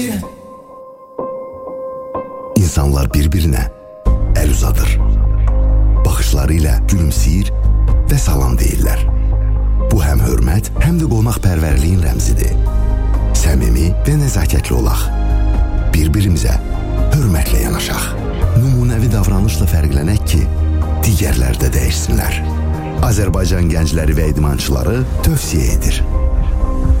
İnsanlar bir-birinə əl uzadır. Baxışları ilə gülümsəyir və salam deyirlər. Bu həm hörmət, həm də qonaqpərvərliyin rəmzidir. Səmimi və nəzakətli olaq. Bir-birimizə hörmətlə yanaşaq. Nümunəvi davranışla fərqlənək ki, digərlər də dəyişsinlər. Azərbaycan gəncləri və idmançıları tövsiyə edir.